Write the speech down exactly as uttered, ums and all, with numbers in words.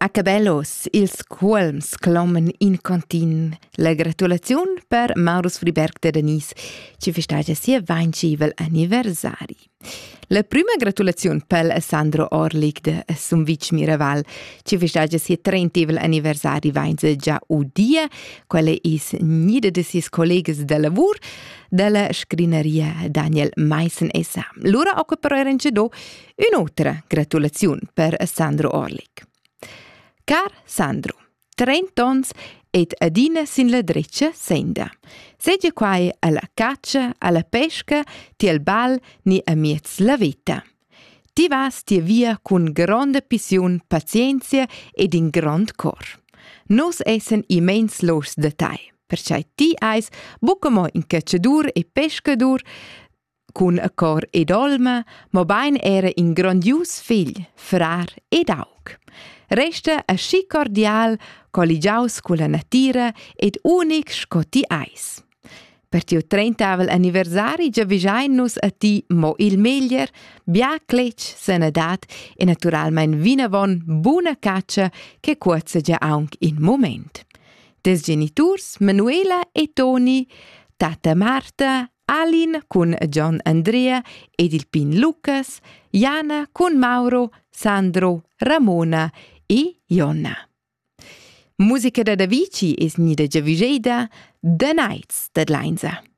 Acabellos, ils cuolms clommen in cantin. La gratulazione per Maurus Friberg de Denis, ci festeggia sia vaincivel anniversari. La prima gratulazione per Sandro Orlik de Sumvic Miraval, ci festeggia sia trentivel anniversari vainza già udia, quelle is nida de sis collegas de lavur, della scrineria Daniel Meissen e Sam. Lura occuperanno do un'altra gratulazione per Sandro Orlik. Car Sandro, trent'ons ed adina sin la dreccia senda. Segge quai alla caccia, alla pesca, ti al bal, ni a miez la vita. Ti vas ti via con grande passion, pazienza ed in grand cor. Nos essen immens los de tai, perciò ti eis bucamo in cacciadur e pescadur, con a cor ed olma, ma bain era in grandius figl, frar ed aug. Resta a schi cordial, collegiaus con la natura ed unic sco ti eis. Per tiu trentavel anniversari già visain-nus a ti mo il meglier, bia clec senadat e naturalmein vinavon buna caccia che cuozza già aunc in moment. Des geniturs Manuela e Toni, tata Marta, Alin con John Andrea ed il pin Lucas, Jana con Mauro, Sandro, Ramona e Jonna. Musica da Davici is nida già vigeda, The Nights da Dlainza.